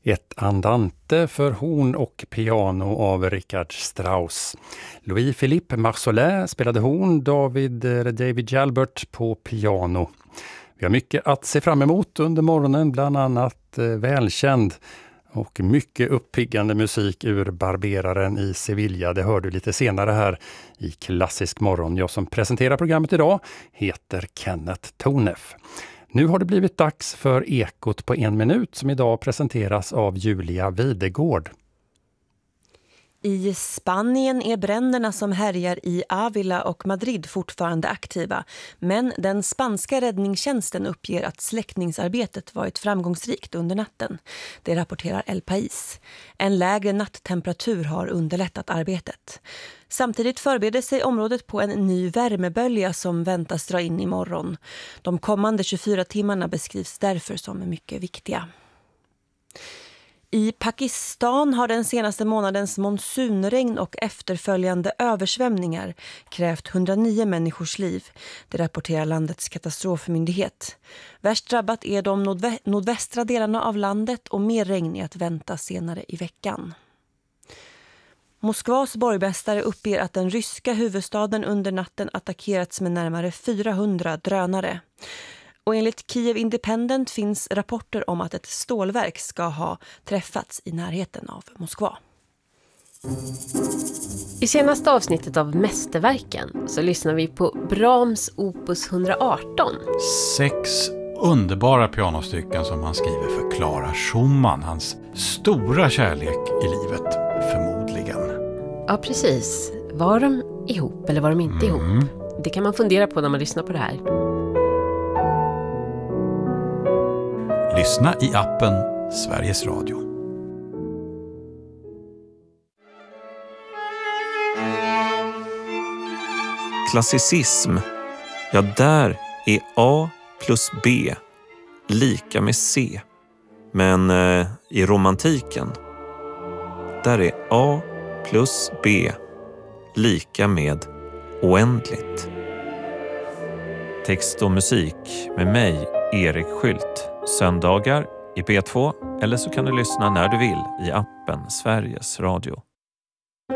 Ett andante för horn och piano av Richard Strauss. Louis-Philippe Marsolais spelade horn, David Jalbert på piano. Vi har mycket att se fram emot under morgonen, bland annat välkänd och mycket uppiggande musik ur Barberaren i Sevilla. Det hör du lite senare här i Klassisk morgon. Jag som presenterar programmet idag heter Kenneth Tonef. Nu har det blivit dags för Ekot på 1 minut som idag presenteras av Julia Videgård. I Spanien är bränderna som härjar i Ávila och Madrid fortfarande aktiva, men den spanska räddningstjänsten uppger att släckningsarbetet varit framgångsrikt under natten. Det rapporterar El País. En lägre natttemperatur har underlättat arbetet. Samtidigt förbereder sig området på en ny värmebölja som väntas dra in imorgon. De kommande 24 timmarna beskrivs därför som mycket viktiga. I Pakistan har den senaste månadens monsunregn och efterföljande översvämningar krävt 109 människors liv. Det rapporterar landets katastrofmyndighet. Värst drabbat är de nordvästra delarna av landet och mer regn är att vänta senare i veckan. Moskvas borgmästare uppger att den ryska huvudstaden under natten attackerats med närmare 400 drönare. Och enligt Kiev Independent finns rapporter om att ett stålverk ska ha träffats i närheten av Moskva. I senaste avsnittet av Mästerverken så lyssnar vi på Brahms opus 118. 6 underbara pianostycken som han skriver för Clara Schumann, hans stora kärlek i livet, förmodligen. Ja, precis. Var de ihop eller var de inte ihop? Det kan man fundera på när man lyssnar på det här. Lyssna i appen Sveriges Radio. Klassicism. Ja, där är A plus B lika med C. Men i romantiken, där är A plus B lika med oändligt. Text och musik med mig, Erik Skylt. Söndagar i P2 eller så kan du lyssna när du vill i appen Sveriges Radio.